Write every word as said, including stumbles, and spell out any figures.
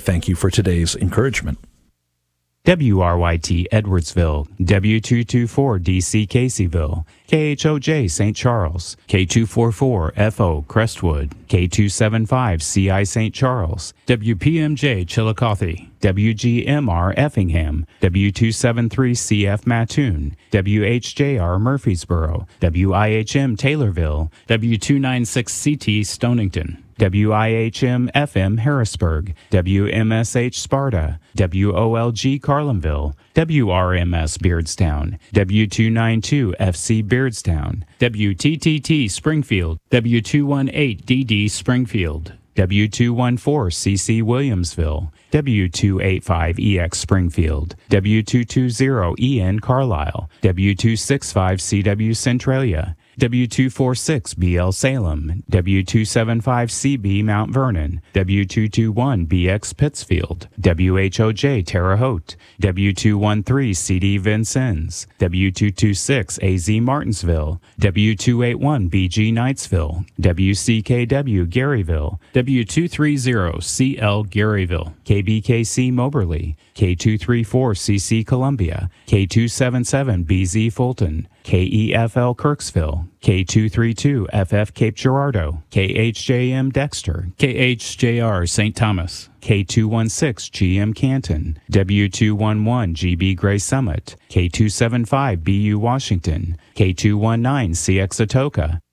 thank you for today's encouragement. W R Y T Edwardsville, W two twenty-four D C Caseyville, K H O J Saint Charles, K two forty-four F O Crestwood, K two seventy-five C I Saint Charles, W P M J Chillicothe, W G M R Effingham, W two seventy-three C F Mattoon, W H J R Murfreesboro, W I H M Taylorville, W two ninety-six C T Stonington, W I H M F M Harrisburg, W M S H Sparta, W O L G Carlinville, W R M S Beardstown, W two ninety-two F C Beardstown, W T T T Springfield, W two eighteen D D Springfield, W two fourteen C C Williamsville, W two eighty-five E X Springfield, W two twenty E N Carlisle, W two sixty-five C W Centralia, W two forty-six B L Salem, W two seventy-five C B Mount Vernon, W two twenty-one B X Pittsfield, W H O J Terre Haute, W two thirteen C D Vincennes, W two twenty-six A Z Martinsville, W two eighty-one B G Knightsville, W C K W Garyville, W two thirty C L Garyville, K B K C Moberly, K two thirty-four C C Columbia, K two seventy-seven B Z Fulton, K E F L Kirksville, K two thirty-two F F Cape Girardeau, K H J M Dexter, K H J R Saint Thomas, K two sixteen G M Canton, W two eleven G B Gray Summit, K two seventy-five B U Washington, K two nineteen C X Atoka,